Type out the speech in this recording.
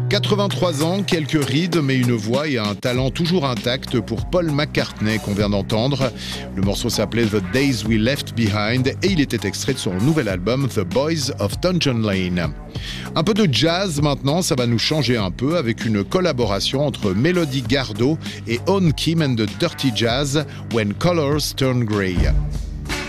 83 ans, quelques rides, mais une voix et un talent toujours intact pour Paul McCartney qu'on vient d'entendre. Le morceau s'appelait The Days We Left Behind et il était extrait de son nouvel album The Boys of Dungeon Lane. Un peu de jazz maintenant, ça va nous changer un peu avec une collaboration entre Melody Gardot et Owen Kim and the Dirty Jazz, When Colors Turn Grey.